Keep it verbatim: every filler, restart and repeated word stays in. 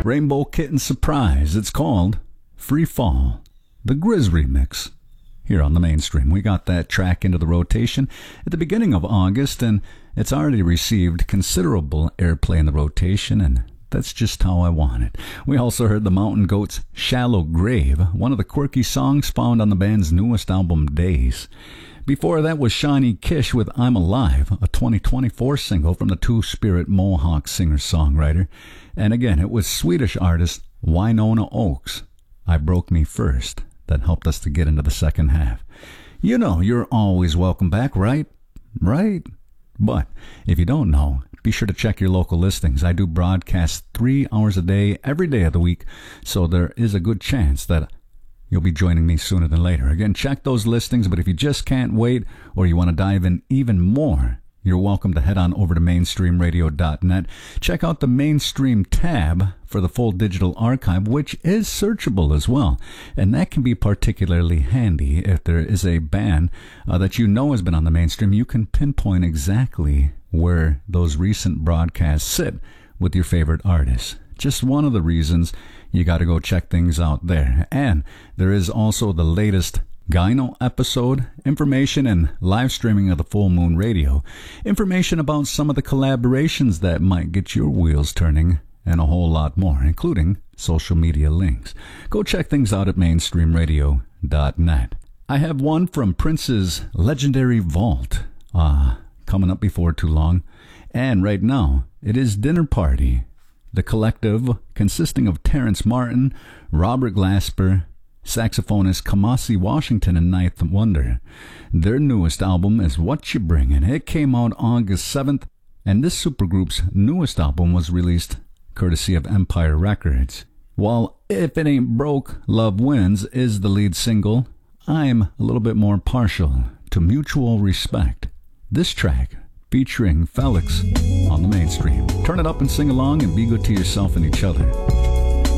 Rainbow Kitten Surprise. It's called Free Fall, the Grizz remix. Here on the Mainstream, we got that track into the rotation at the beginning of August, and it's already received considerable airplay in the rotation, and that's just how I want it. We also heard the Mountain Goats' Shallow Grave, one of the quirky songs found on the band's newest album, Days. Before that was Shawnee Kish with I'm Alive, a twenty twenty-four single from the Two-Spirit Mohawk singer-songwriter. And again, it was Swedish artist Winona Oaks, I Broke Me First, that helped us to get into the second half. You know, you're always welcome back, right? Right? But if you don't know, be sure to check your local listings. I do broadcast three hours a day, every day of the week, so there is a good chance that you'll be joining me sooner than later. Again, check those listings, but if you just can't wait or you want to dive in even more, you're welcome to head on over to mainstream radio dot net. Check out the Mainstream tab for the full digital archive, which is searchable as well. And that can be particularly handy if there is a band uh, that you know has been on the Mainstream. You can pinpoint exactly where those recent broadcasts sit with your favorite artists. Just one of the reasons you got to go check things out there. And there is also the latest Gyno episode, information and live streaming of the Full Moon Radio, information about some of the collaborations that might get your wheels turning, and a whole lot more, including social media links. Go check things out at mainstream radio dot net. I have one from Prince's legendary vault uh, coming up before too long, and right now it is Dinner Party, the collective consisting of Terrence Martin, Robert Glasper, saxophonist Kamasi Washington, and Ninth Wonder. Their newest album is What You Bringin'. It came out August seventh, and this supergroup's newest album was released courtesy of Empire Records. While If It Ain't Broke, Love Wins is the lead single, I'm a little bit more partial to Mutual Respect. This track featuring Felix on the Mainstream. Turn it up and sing along and be good to yourself and each other.